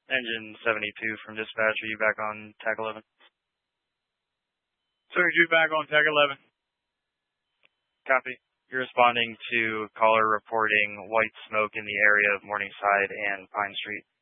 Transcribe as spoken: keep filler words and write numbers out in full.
Engine seventy-two from dispatch. Are you back on T A C eleven? seventy-two back on T A C eleven. Copy. You're responding to caller reporting white smoke in the area of Morningside and Pine Street.